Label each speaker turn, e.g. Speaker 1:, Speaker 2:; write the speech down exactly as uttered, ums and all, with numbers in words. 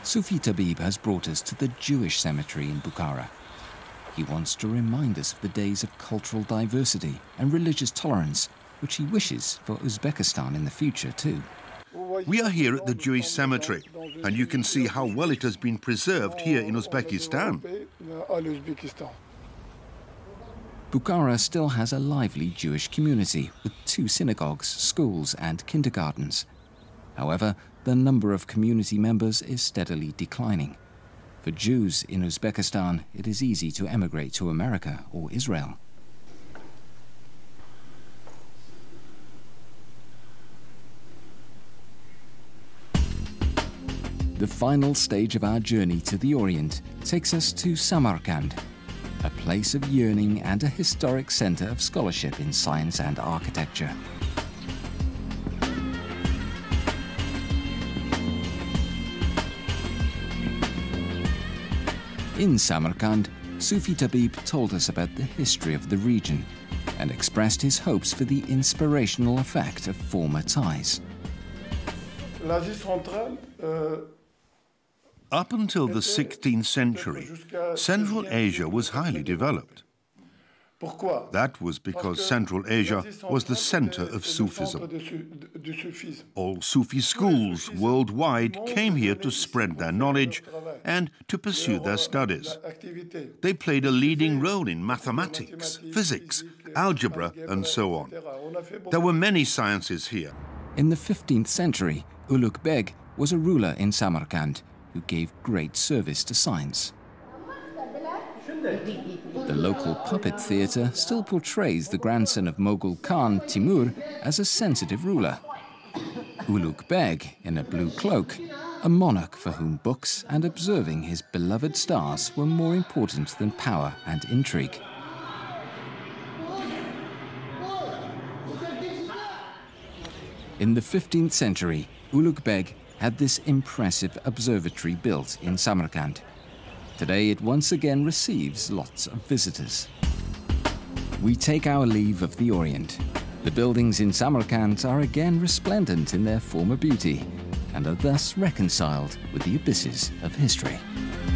Speaker 1: Sufi Tabib has brought us to the Jewish cemetery in Bukhara. He wants to remind us of the days of cultural diversity and religious tolerance, which he wishes for Uzbekistan in the future too.
Speaker 2: We are here at the Jewish cemetery, and you can see how well it has been preserved here in Uzbekistan.
Speaker 1: Bukhara still has a lively Jewish community with two synagogues, schools and kindergartens. However, the number of community members is steadily declining. For Jews in Uzbekistan, it is easy to emigrate to America or Israel. The final stage of our journey to the Orient takes us to Samarkand, a place of yearning and a historic center of scholarship in science and architecture. In Samarkand, Sufi Tabib told us about the history of the region and expressed his hopes for the inspirational effect of former ties.
Speaker 2: Up until the sixteenth century, Central Asia was highly developed. That was because Central Asia was the center of Sufism. All Sufi schools worldwide came here to spread their knowledge and to pursue their studies. They played a leading role in mathematics, physics, algebra, and so on. There were many sciences here.
Speaker 1: In the fifteenth century, Ulugh Beg was a ruler in Samarkand who gave great service to science. The local puppet theatre still portrays the grandson of Mughal Khan, Timur, as a sensitive ruler. Ulugh Beg, in a blue cloak, a monarch for whom books and observing his beloved stars were more important than power and intrigue. In the fifteenth century, Ulugh Beg had this impressive observatory built in Samarkand. Today it once again receives lots of visitors. We take our leave of the Orient. The buildings in Samarkand are again resplendent in their former beauty and are thus reconciled with the abysses of history.